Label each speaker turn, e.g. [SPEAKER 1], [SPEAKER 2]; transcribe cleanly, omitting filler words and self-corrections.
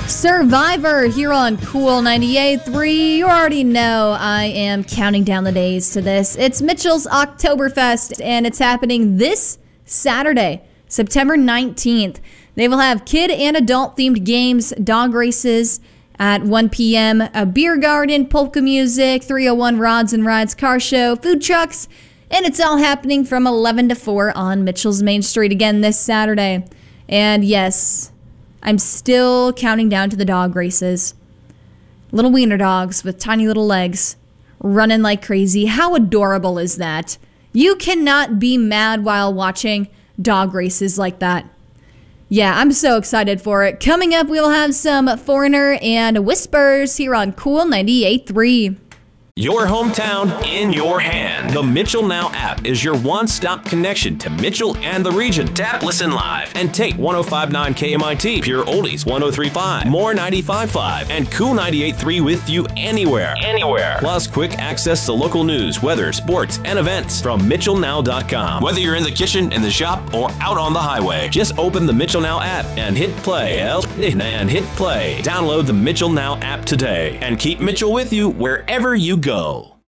[SPEAKER 1] Survivor here on Cool 98.3. You already know I am counting down the days to this. It's Mitchell's Oktoberfest, and it's happening this Saturday, September 19th. They will have kid and adult-themed games, dog races at 1 p.m., a beer garden, polka music, 301 Rods and Rides car show, food trucks, and it's all happening from 11 to 4 on Mitchell's Main Street again this Saturday. And yes, I'm still counting down to the dog races. Little wiener dogs with tiny little legs running like crazy. How adorable is that? You cannot be mad while watching dog races like that. Yeah, I'm so excited for it. Coming up, we'll have some Foreigner and Whispers here on Cool 98.3.
[SPEAKER 2] Your hometown in your hand. The Mitchell Now app is your one-stop connection to Mitchell and the region. Tap, listen live, and take 105.9 KMIT, Pure Oldies 103.5, More 95.5, and Cool 98.3 with you anywhere. Plus, quick access to local news, weather, sports, and events from MitchellNow.com. Whether you're in the kitchen, in the shop, or out on the highway, just open the Mitchell Now app and hit play. Download the Mitchell Now app today and keep Mitchell with you wherever you go.